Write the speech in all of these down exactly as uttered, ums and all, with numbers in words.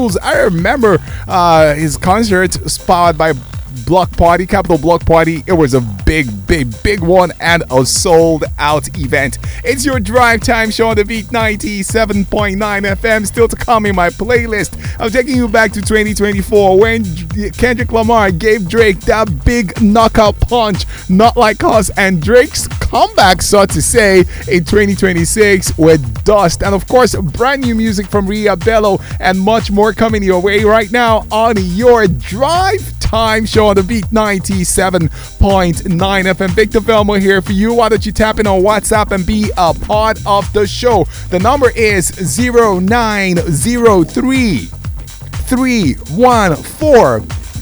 Schools. I remember uh, his concert was powered by Block Party, Capital Block Party. It was a big, big, big one and a sold out event. It's your drive time show on the Beat ninety-seven point nine F M. Still to come in my playlist. I'm taking you back to twenty twenty-four when Kendrick Lamar gave Drake that big knockout punch, Not Like Us, and Drake's comeback, so to say, in twenty twenty-six with Dust. And of course, brand new music from Ria Bello and much more coming your way right now on your drive time show on the Beat ninety-seven point nine F M. Victor Velmo here for you. Why don't you tap in on WhatsApp and be a part of the show? The number is zero nine zero three, three one four,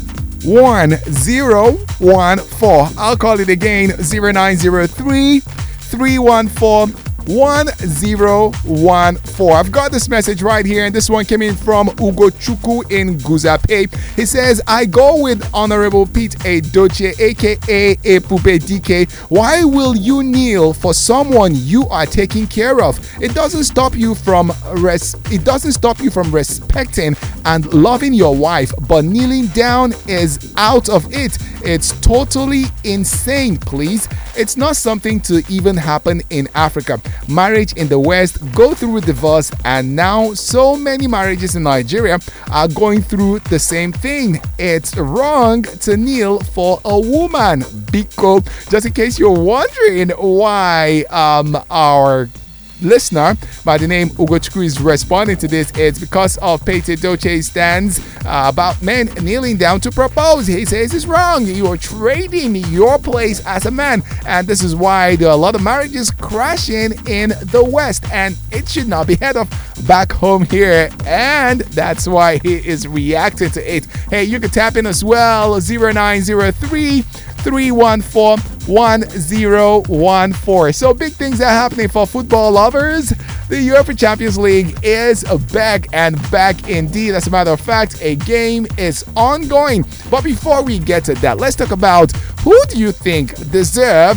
one zero one four. I'll call it again, zero nine zero three, three one four, one zero one four. I've got this message right here, and this one came in from Ugo Chuku in Guzape. He says, I go with Honorable Pete Edochie, aka Epupe D K. Why will you kneel for someone you are taking care of? It doesn't stop you from res- it doesn't stop you from respecting and loving your wife, but kneeling down is out of it. It's totally insane, please. It's not something to even happen in Africa. Marriage in the West go through divorce, and now so many marriages in Nigeria are going through the same thing. It's wrong to kneel for a woman. Biko, just in case you're wondering why um our listener by the name Ugochukwu is responding to this, it's because of Pete Edochie's stands uh, about men kneeling down to propose. He says it's wrong. You are trading your place as a man, and this is why there are a lot of marriages crashing in the West, and it should not be heard of back home here, and that's why he is reacting to it. Hey, you can tap in as well, zero nine zero three, three one four, one zero one four. So big things are happening for football lovers. The UEFA Champions League is back, and back indeed. As a matter of fact, a game is ongoing. But before we get to that, let's talk about who do you think deserve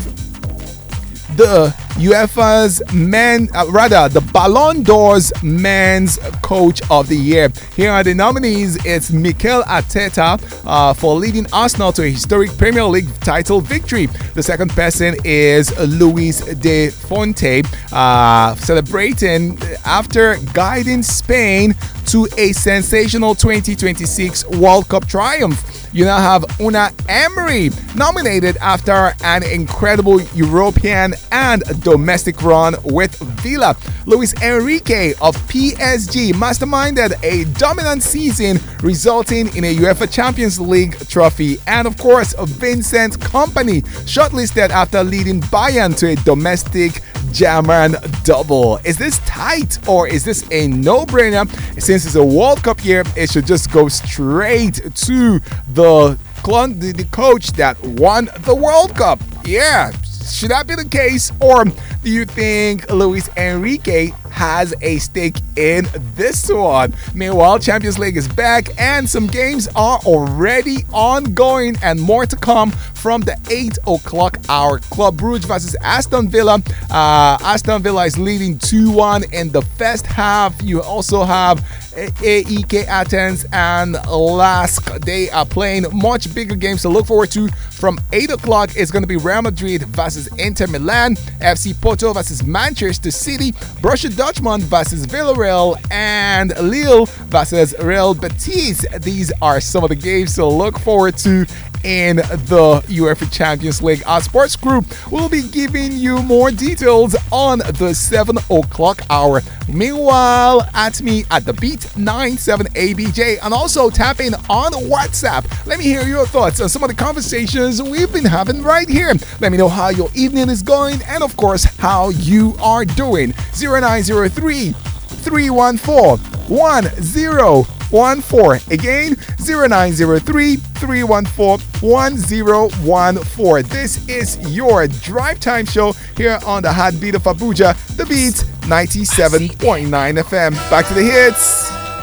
the UEFA's men, uh, rather the Ballon d'Or's Men's Coach of the Year. Here are the nominees. It's Mikel Arteta uh, for leading Arsenal to a historic Premier League title victory. The second person is Luis de Fonte, uh, celebrating after guiding Spain to a sensational twenty twenty-six World Cup triumph. You now have Una Emery, nominated after an incredible European and domestic run with Villa. Luis Enrique of P S G masterminded a dominant season resulting in a UEFA Champions League trophy. And of course, Vincent Kompany, shortlisted after leading Bayern to a domestic German double. Is this tight, or is this a no-brainer? Since it's a World Cup year, it should just go straight to the, the, the coach that won the World Cup. Yeah, should that be the case, or do you think Luis Enrique has a stake in this one? Meanwhile, Champions League is back, and some games are already ongoing, and more to come from the eight o'clock hour. Club Brugge versus Aston Villa. Uh, Aston Villa is leading two one in the first half. You also have A E K Athens and Lask. They are playing much bigger games to look forward to. From eight o'clock, it's going to be Real Madrid versus Inter Milan, F C Porto versus Manchester City, Borussia Dortmund versus Villarreal, and Lille versus Real Betis. These are some of the games to look forward to in the UEFA Champions League. Our sports group will be giving you more details on the seven o'clock hour. Meanwhile, at me at the Beat ninety-seven A B J, and also tap in on WhatsApp. Let me hear your thoughts on some of the conversations we've been having right here. Let me know how your evening is going, and of course, how you are doing. zero nine zero three, three one four, one zero one four. Again, zero nine zero three, three one four, one zero one four. This is your drive time show here on the Heartbeat of Abuja, the Beat ninety-seven point nine F M. Back to the hits.